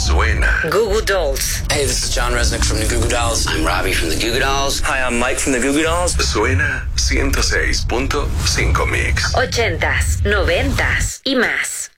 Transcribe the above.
Suena. Goo Goo Dolls. Hey, this is John Resnick from the Goo Goo Dolls. I'm Robbie from the Goo Goo Dolls. Hi, I'm Mike from the Goo Goo Dolls. Suena 106.5 Mix. 80s, 90s y más.